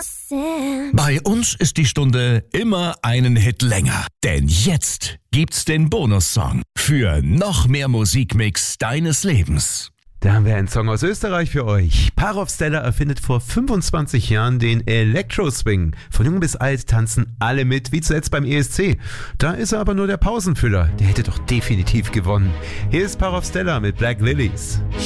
sin. Bei uns ist die Stunde immer einen Hit länger. Denn jetzt gibt's den Bonussong für noch mehr Musikmix deines Lebens. Da haben wir einen Song aus Österreich für euch. Parov Stella erfindet vor 25 Jahren den Electro-Swing. Von jung bis alt tanzen alle mit, wie zuletzt beim ESC. Da ist er aber nur der Pausenfüller. Der hätte doch definitiv gewonnen. Hier ist Parov Stella mit Black Lilies.